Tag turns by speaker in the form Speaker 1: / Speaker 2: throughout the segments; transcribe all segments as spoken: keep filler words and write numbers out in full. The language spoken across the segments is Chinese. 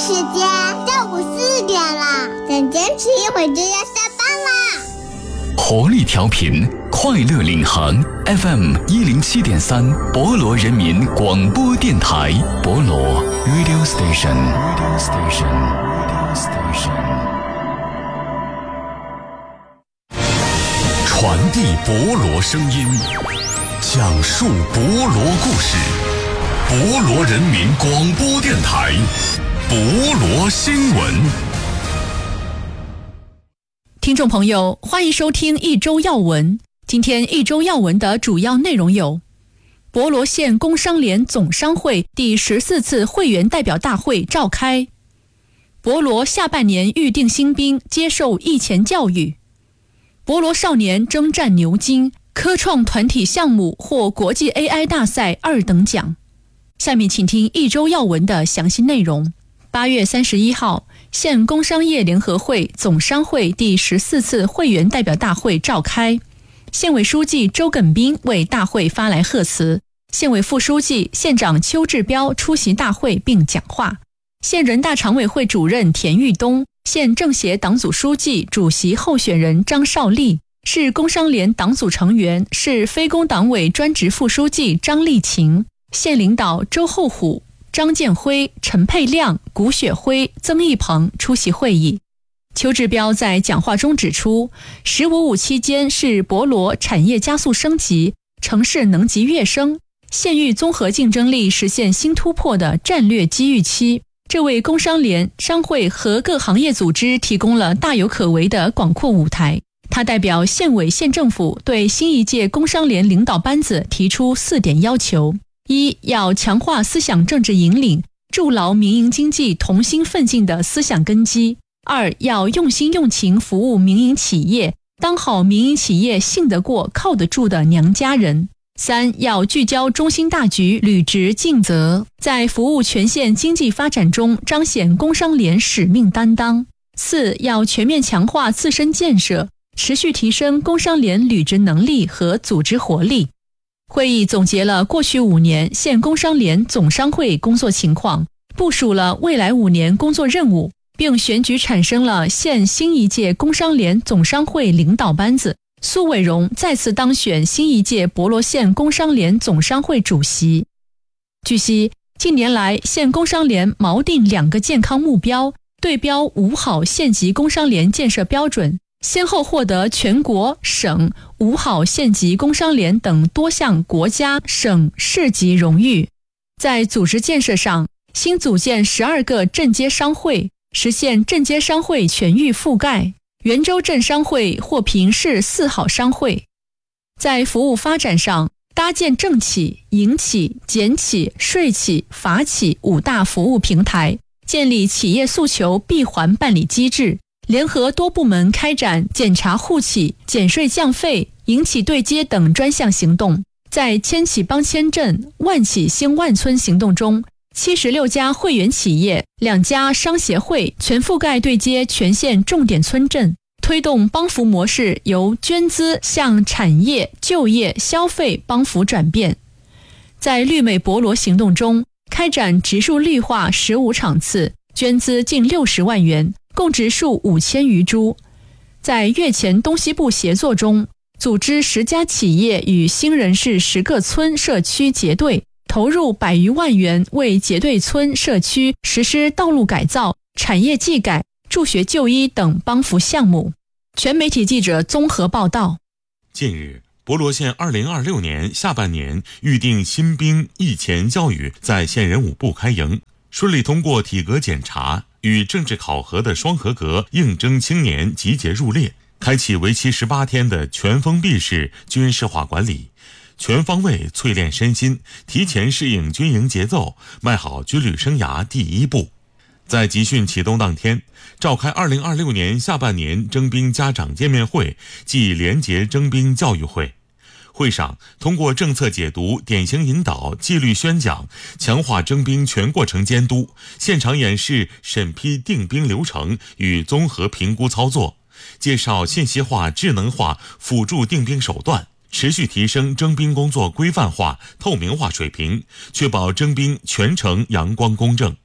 Speaker 1: 时间，下午四点了，再坚持一会就要下班啦。
Speaker 2: 活力调频，快乐领航 F M 一零七点三，博罗人民广播电台，博罗 Radio Station Radio Station Radio Station， 传递博罗声音，讲述博罗故事，博罗人民广播电台，博罗新闻。
Speaker 3: 听众朋友，欢迎收听一周要闻。今天一周要闻的主要内容有：博罗县工商联总商会第十四次会员代表大会召开；博罗下半年预定新兵接受役前教育；博罗少年征战牛津，科创团体项目获国际 A I 大赛二等奖。下面请听一周要闻的详细内容。八月三十一号，县工商业联合会总商会第十四次会员代表大会召开，县委书记周耿斌为大会发来贺词，县委副书记、县长邱志标出席大会并讲话，县人大常委会主任田玉东、县政协党组书记、主席候选人张少丽、市工商联党组成员、市非工党委专职副书记张丽琴、县领导周厚虎、张建辉、陈佩亮、古雪辉、曾义鹏出席会议。邱志标在讲话中指出，十五五期间是博罗产业加速升级、城市能级跃升、县域综合竞争力实现新突破的战略机遇期，这为工商联、商会和各行业组织提供了大有可为的广阔舞台。他代表县委县政府对新一届工商联领导班子提出四点要求：一、要强化思想政治引领，筑牢民营经济同心奋进的思想根基；二、要用心用情服务民营企业，当好民营企业信得过、靠得住的娘家人；三、要聚焦中心大局，履职尽责，在服务全县经济发展中彰显工商联使命担当；四、要全面强化自身建设，持续提升工商联履职能力和组织活力。会议总结了过去五年县工商联总商会工作情况，部署了未来五年工作任务，并选举产生了县新一届工商联总商会领导班子。苏伟荣再次当选新一届博罗县工商联总商会主席。据悉，近年来县工商联锚定两个健康目标，对标五好县级工商联建设标准，先后获得全国、省、五好县级工商联等多项国家、省、市级荣誉。在组织建设上，新组建十二个镇街商会，实现镇街商会全域覆盖。元州镇商会获评市四好商会。在服务发展上，搭建政企、营企、检企、税企、法企五大服务平台，建立企业诉求闭环办理机制，联合多部门开展检查户企、减税降费、营企对接等专项行动。在千企帮千镇、万企兴万村行动中，七十六家会员企业、两家商协会全覆盖对接全县重点村镇，推动帮扶模式由捐资向产业、就业、消费帮扶转变。在绿美博罗行动中，开展植树绿化十五场次，捐资近六十万元，共植树五千余株。在月前东西部协作中，组织十家企业与新人市十个村社区结对，投入百余万元为结对村社区实施道路改造、产业技改、助学就医等帮扶项目。全媒体记者综合报道。
Speaker 4: 近日，博罗县二零二六年下半年预定新兵役前教育在县人武部开营，顺利通过体格检查与政治考核的双合格应征青年集结入列，开启为期十八天的全封闭式军事化管理，全方位淬炼身心，提前适应军营节奏，迈好军旅生涯第一步。在集训启动当天，召开二零二六年下半年征兵家长见面会暨联结征兵教育会。会上通过政策解读、典型引导、纪律宣讲，强化征兵全过程监督，现场演示审批定兵流程与综合评估操作，介绍信息化、智能化辅助定兵手段，持续提升征兵工作规范化、透明化水平，确保征兵全程阳光公正。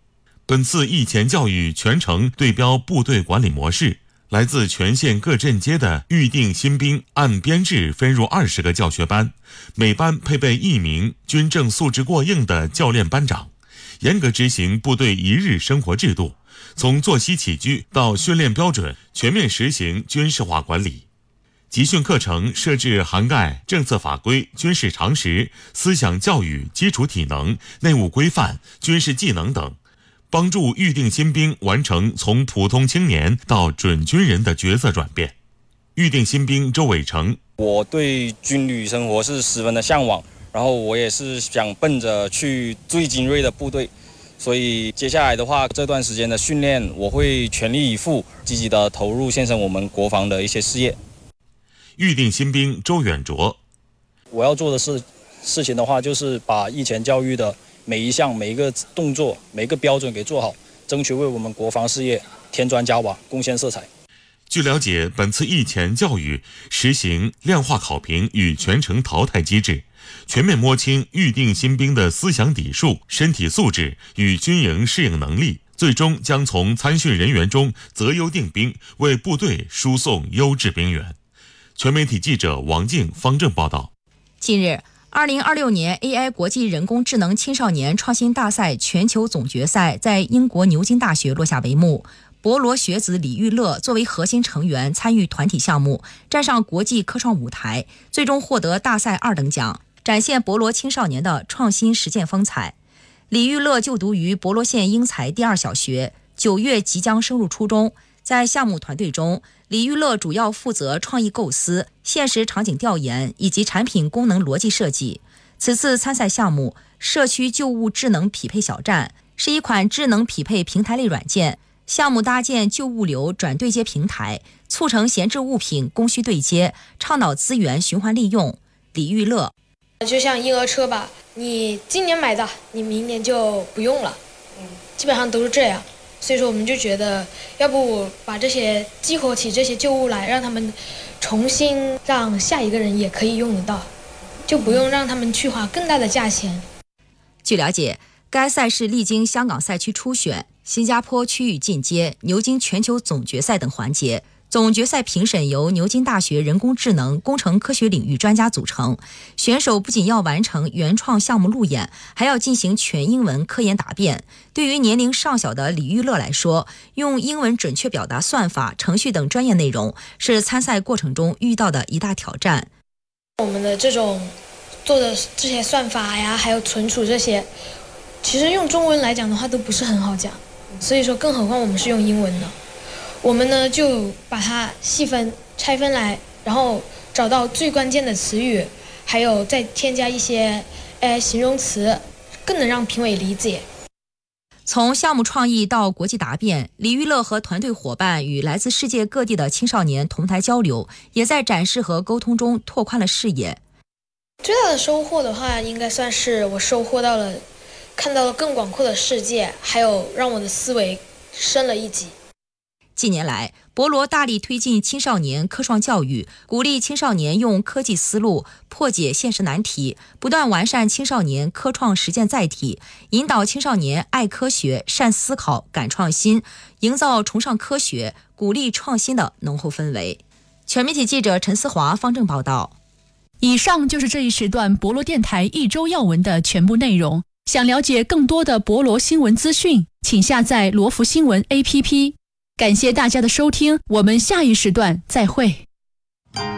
Speaker 4: 本次役前教育全程对标部队管理模式，来自全县各镇街的预定新兵按编制分入二十个教学班，每班配备一名军政素质过硬的教练班长，严格执行部队一日生活制度，从作息起居到训练标准全面实行军事化管理。集训课程设置涵盖政策法规、军事常识、思想教育、基础体能、内务规范、军事技能等，帮助预定新兵完成从普通青年到准军人的角色转变。预定新兵周伟成：
Speaker 5: 我对军旅生活是十分的向往，然后我也是想奔着去最精锐的部队，所以接下来的话，这段时间的训练我会全力以赴，积极的投入献身我们国防的一些事业。
Speaker 4: 预定新兵周远卓：
Speaker 6: 我要做的事事情的话，就是把役前教育的每一项、每一个动作、每一个标准给做好，争取为我们国防事业添砖加瓦，贡献色彩。
Speaker 4: 据了解，本次役前教育实行量化考评与全程淘汰机制，全面摸清预定新兵的思想底数、身体素质与军营适应能力，最终将从参训人员中择优定兵，为部队输送优质兵员。全媒体记者王静、方正报道。
Speaker 7: 近日，二零二六年 A I 国际人工智能青少年创新大赛全球总决赛在英国牛津大学落下帷幕。博罗学子李玉乐作为核心成员参与团体项目，站上国际科创舞台，最终获得大赛二等奖，展现博罗青少年的创新实践风采。李玉乐就读于博罗县英才第二小学，九月即将升入初中。在项目团队中，李玉乐主要负责创意构思、现实场景调研以及产品功能逻辑设计。此次参赛项目社区旧物智能匹配小站是一款智能匹配平台类软件，项目搭建旧物流转对接平台，促成闲置物品供需对接，倡导资源循环利用。李玉乐：
Speaker 8: 就像婴儿车吧，你今年买的，你明年就不用了，基本上都是这样。所以说我们就觉得要不把这些激活起这些旧物来，让他们重新让下一个人也可以用得到，就不用让他们去花更大的价钱。
Speaker 7: 据了解，该赛事历经香港赛区初选、新加坡区域进阶、牛津全球总决赛等环节。总决赛评审由牛津大学人工智能工程科学领域专家组成，选手不仅要完成原创项目路演，还要进行全英文科研答辩。对于年龄尚小的李玉乐来说，用英文准确表达算法、程序等专业内容是参赛过程中遇到的一大挑战。
Speaker 8: 我们的这种做的这些算法呀，还有存储这些，其实用中文来讲的话都不是很好讲，所以说更何况我们是用英文的。我们呢就把它细分拆分来，然后找到最关键的词语，还有再添加一些呃形容词，更能让评委理解。
Speaker 7: 从项目创意到国际答辩，李玉乐和团队伙伴与来自世界各地的青少年同台交流，也在展示和沟通中拓宽了视野。
Speaker 8: 最大的收获的话，应该算是我收获到了看到了更广阔的世界，还有让我的思维升了一级。
Speaker 7: 近年来，博罗大力推进青少年科创教育，鼓励青少年用科技思路破解现实难题，不断完善青少年科创实践载体，引导青少年爱科学、善思考、敢创新，营造崇尚科学、鼓励创新的浓厚氛围。全媒体记者陈思华、方正报道。
Speaker 3: 以上就是这一时段博罗电台一周要闻的全部内容。想了解更多的博罗新闻资讯，请下载罗福新闻 A P P。感谢大家的收听，我们下一时段再会。